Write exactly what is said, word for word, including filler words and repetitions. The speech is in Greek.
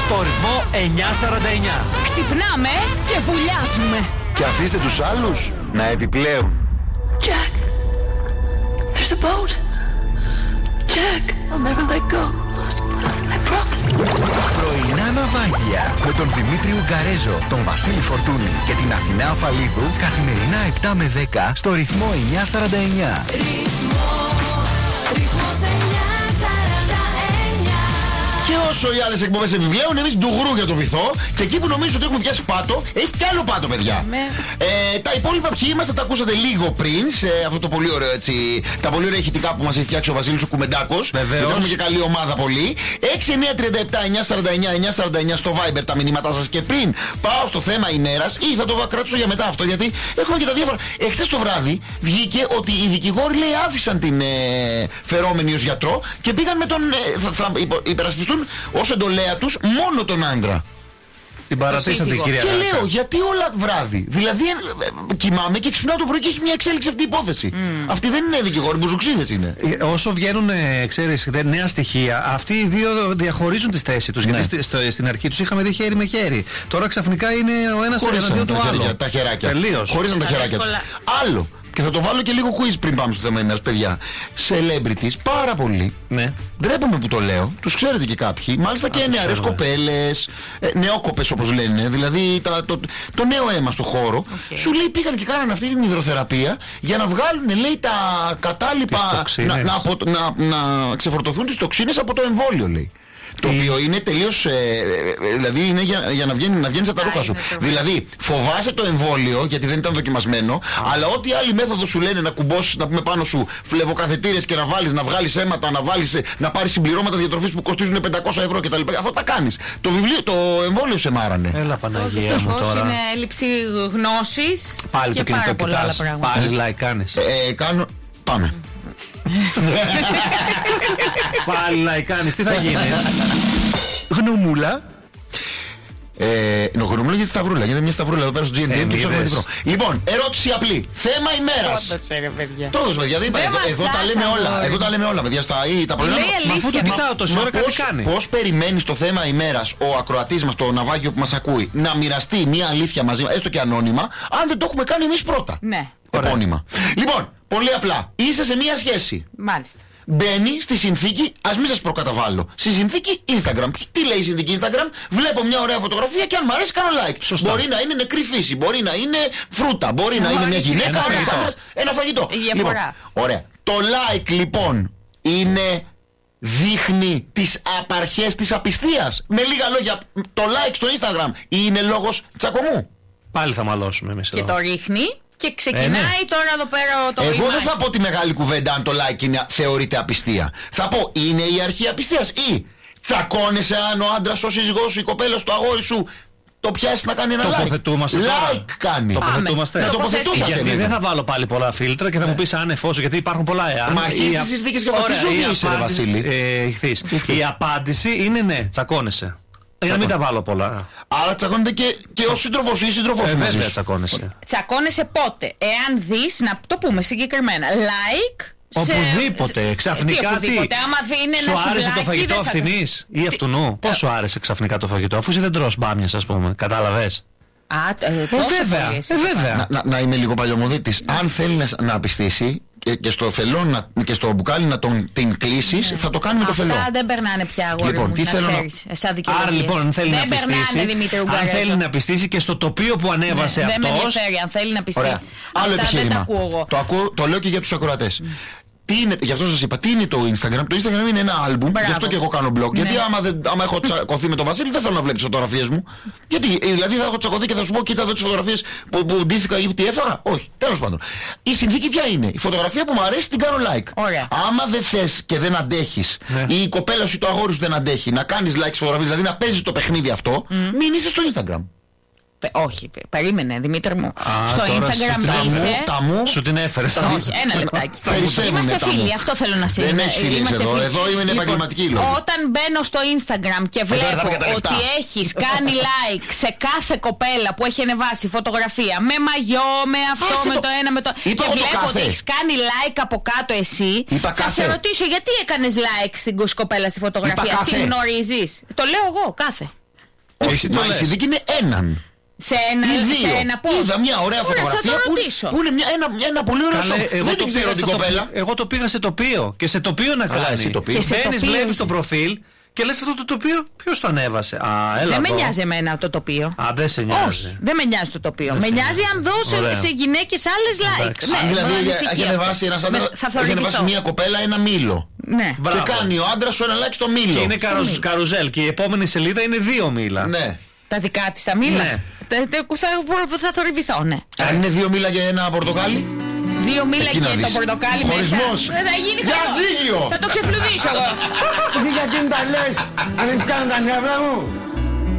στο ρυθμό εννιά σαράντα εννιά. Ξυπνάμε και βουλιάζουμε. Και αφήστε τους άλλους να επιπλέουν. Jack, there's a boat. Jack, I'll never let go. I promise. Πρωινά ναυάγια με τον Δημήτρη Ουγκαρέζο, τον Βασίλη Φορτούνη και την Αθηνά Αφαλίδου καθημερινά επτά με δέκα στο ρυθμό εννιά σαράντα εννιά. Ρυθμός, ρυθμός εννιά σαράντα εννιά. Και όσο οι άλλες εκπομπές επιπλέουν, εμείς ντουγρού για το βυθό. Και εκεί που νομίζω ότι έχουμε πιάσει πάτο, έχει κι άλλο πάτο, παιδιά. Ε, τα υπόλοιπα ποιοι είμαστε, τα ακούσατε λίγο πριν σε αυτό το πολύ ωραίο έτσι. Τα πολύ ωραία ηχητικά που μας έχει φτιάξει ο Βασίλης ο Κουμεντάκος. Βεβαίως. Έχουμε και καλή ομάδα πολύ. έξι εννιά τρία επτά εννιά σαράντα εννιά εννιά σαράντα εννιά στο Viber τα μηνύματά σας. Και πριν πάω στο θέμα ημέρας, ή θα το κρατήσω για μετά αυτό, γιατί έχουμε και τα διάφορα. Εχθές το βράδυ βγήκε ότι οι δικηγόροι λέει άφησαν την ε, φερόμενη ως γιατρό και πήγαν με τον. Ε, θα, θα υπερασπιστούν ως εντολέα τους μόνο τον άντρα. Την παρατήσατε, κυρία. Και λέω, γιατί όλα βράδυ. Δηλαδή, ε, ε, κοιμάμαι και ξυπνάω το πρωί και έχει μια εξέλιξη αυτή η υπόθεση. Mm. Αυτή δεν είναι δικηγόροι, μπουζουξίδες είναι. Ε, όσο βγαίνουν, ε, ξέρεις, νέα στοιχεία, αυτοί οι δύο διαχωρίζουν τις θέσεις τους. Ναι. Γιατί στο, στην αρχή τους είχαμε δει χέρι με χέρι. Τώρα ξαφνικά είναι ο ένας εναντίον του άλλου. Τα χεράκια. Τελείως. Χωρίζαν τα χεράκια τους. Άλλο. Και θα το βάλω και λίγο quiz πριν πάμε στο θέμα ημέρας, παιδιά. Celebrities, πάρα πολλοί. Ναι. Ντρέπομαι που το λέω. Τους ξέρετε και κάποιοι. Μάλιστα και νεαρές κοπέλες, ε, νεόκοπες όπως λένε. Δηλαδή τα, το, το νέο αίμα στο χώρο. Okay. Σου λέει πήγαν και κάνανε αυτή την υδροθεραπεία για να βγάλουν, λέει, τα κατάλοιπα. Να, να, να, να ξεφορτωθούν τις τοξίνες από το εμβόλιο, λέει. Το οποίο είναι τελείως. Ε, δηλαδή είναι για, για να, βγαίνει, να βγαίνεις από τα ρούχα σου. Δηλαδή φοβάσαι το εμβόλιο γιατί δεν ήταν δοκιμασμένο, ah. αλλά ό,τι άλλη μέθοδο σου λένε να κουμπώσεις, να πούμε πάνω σου φλεβοκαθετήρες και να βάλεις, να βγάλεις αίματα, να, βάλεις, να πάρεις συμπληρώματα διατροφής που κοστίζουν πεντακόσια ευρώ κτλ. Αυτό τα κάνεις. Το, βιβλίο, το εμβόλιο σε μάρανε. Έλα Παναγία μου τώρα. Είναι έλλειψη γνώσης. Πάλι και το κινητό κοιτάς. Πάλι like κάνεις. Ε, κάνω. Πάμε. Πάλι like κάνεις. Τι θα γίνει? Γνωμούλα. Ε, γνωμούλα γιατί σταυρούλα. Γιατί είναι μια σταυρούλα εδώ πέρα στο τζι εν ντι εμ και ψάχνουμε την προ. Λοιπόν, ερώτηση απλή. Θέμα ημέρας. Το ξέρω, παιδιά. Τόδος, παιδιά. Δεν εδώ, εδώ τα λέμε όλα. Εδώ τα λέμε όλα, παιδιά. Στα ή τα πρωινά. Μα αφού το κοιτάω τόση ώρα κάτι κάνει. Πώς περιμένει το θέμα ημέρας ο ακροατής μας, το ναυάγιο που μας ακούει, να μοιραστεί μια αλήθεια μαζί μας, έστω και ανώνυμα, αν δεν το έχουμε κάνει εμείς πρώτα. Ναι. Επώνυμα. Λοιπόν, πολύ απλά. Είσαι σε μια σχέση. Μάλιστα. Μπαίνει στη συνθήκη, ας μην σας προκαταβάλω, στη συνθήκη Instagram. Τι λέει η συνθήκη Instagram? Βλέπω μια ωραία φωτογραφία και αν μ' αρέσει κάνω like. Σωστά. Μπορεί να είναι νεκρή φύση, μπορεί να είναι φρούτα, μπορεί να είναι μια γυναίκα, ένα φαγητό. Ένα φαγητό. Λοιπόν, ωραία. Το like λοιπόν είναι, δείχνει τις απαρχές της απιστίας. Με λίγα λόγια, το like στο Instagram είναι λόγος τσακωμού. Πάλι θα μαλώσουμε εμείς και εδώ. το ρίχνει. Και ξεκινάει ε, ναι. τώρα εδώ πέρα το Εγώ ημάχη. δεν θα πω τη μεγάλη κουβέντα αν το like είναι, θεωρείται απιστία. Θα πω είναι η αρχή απιστίας ή τσακώνεσαι αν ο άντρας, ο σύζυγός σου, η κοπέλα σου, το αγόρι σου το πιάσει να κάνει ένα like. Τοποθετούμαστε like τώρα. κάνει. Τοποθετούμαστε. Ναι, τοποθετούμαστε. Γιατί δεν θα βάλω πάλι πολλά φίλτρα και θα μου πεις αν εφόσον, γιατί υπάρχουν πολλά εάν. Μα αρχίζεις τις συνθήκες και αυτή ζωή είσαι ρε Βασίλη. Ε, η απάντηση είναι ναι, τσακώνεσαι. Για να μην τα βάλω πολλά. Αλλά τσακώνεται και, και ο σύντροφος ή η σύντροφός σου. Ε, βέβαια τσακώνεσαι. Τσακώνεσαι πότε? Εάν δεις, να το πούμε συγκεκριμένα, like. Οπουδήποτε, σε... ξαφνικά τι, οπουδήποτε, άμα δει είναι σου ένα άρεσε το φαγητό θα... αυθινής ή αυτουνού? Πώς σου άρεσε ξαφνικά το φαγητό, αφού εσύ δεν τρως μπάμιας, ας πούμε, κατάλαβες? Α, ε, ε, βέβαια, ε, βέβαια. Να, να, να είμαι λίγο παλιωμοδίτης. Αν θέλει να, να απιστήσει και, και στο φελό και στο μπουκάλι να τον, την κλείσεις, ναι. θα το κάνει με το φελό. Αυτά δεν περνάνε πια αγόρι λοιπόν, μου, τι να θέλω ξέρεις, να... Άρα λοιπόν αν θέλει δεν να πιστήσει, αν θέλει να πιστήσει και στο τοπίο που ανέβασε ναι, αυτός. Δεν με ενδιαφέρει αν θέλει να πιστήσει. Ωραία. Άλλο επιχείρημα. Το, ακούω, το λέω και για τους ακροατές. Mm. Τι είναι, γι' αυτό σας είπα, τι είναι το Instagram? Το Instagram είναι ένα άλμπουμ, γι' αυτό και εγώ κάνω blog. Ναι. Γιατί άμα, δεν, άμα έχω τσακωθεί με τον Βασίλη, δεν θέλω να βλέπεις φωτογραφίες μου. Γιατί, δηλαδή θα έχω τσακωθεί και θα σου πω, κοίτα εδώ τις φωτογραφίες που, που ντύθηκα ή τι έφαγα. Όχι, τέλος πάντων. Η συνθήκη ποια είναι? Η φωτογραφία που μου αρέσει την κάνω like. Ωραία. Άμα δεν θες και δεν αντέχεις, ναι. ή η κοπέλα σου ή το αγόρι σου δεν αντέχει να κάνεις like στις φωτογραφίες, δηλαδή να παίζεις το παιχνίδι αυτό, mm. μην είσαι στο Instagram. Όχι, περίμενε Δημήτρη μου. Α, στο Instagram είσαι. Τα μου, σου την έφερες. Όχι, ένα λεπτάκι. Είμαστε φίλοι, αυτό θέλω να sige. Δεν έχει φίλοι εδώ, εδώ είμαι επαγγελματική λόγη. Όταν μπαίνω στο Instagram και βλέπω ότι έχεις κάνει like σε κάθε κοπέλα που έχει ανεβάσει φωτογραφία με μαγιό, με αυτό, με το ένα, με το. Και βλέπω ότι έχεις κάνει like από κάτω εσύ, θα σε ρωτήσω γιατί έκανες like στην κοπέλα στη φωτογραφία. Τι γνωρίζεις? Το λέω εγώ, κάθε. Όχι, μα η συνθήκη είναι έναν. Σε ένα, σε ένα πώς. Είδα μια ωραία Ωραία, φωτογραφία που, που είναι μια, ένα, ένα πολύ ωραίο σώμα. Δεν την ξέρω την κοπέλα. Εγώ το πήγα σε τοπίο. Και σε τοπίο να κάνει. Μπαίνεις, βλέπεις το προφίλ. Και λες αυτό το τοπίο, ποιος το ανέβασε. Α, έλα δεν εδώ. με νοιάζει εμένα το τοπίο. Α, δεν σε νοιάζει. Όχι, δεν με νοιάζει το τοπίο. Δεν με νοιάζει αν δώσω σε γυναίκες άλλες like. Ναι, αν δηλαδή έχει ανεβάσει ένας άντρας, έχει ανεβάσει μια κοπέλα ένα μήλο. Ναι. Και κάνει ο άντρας σου ένα like στο μήλο. Και είναι καρουζ, καρουζέλ. Και η επόμενη σελίδα είναι δύο μήλα. Ναι. Τα δικά της τα μήλα. Ναι. Θα, θα θορυβηθώ, ναι. Αν είναι δύο μήλα για ένα πορτοκάλι. Δύο μήλα και το πορτοκάλι μέσα. Χωρισμός. Δεν θα γίνει διαζύγιο. Θα το ξεφλουδίσω εγώ. Εσύ γιατί μου τα λες, αν δεν κάνω τα νεύρα μου.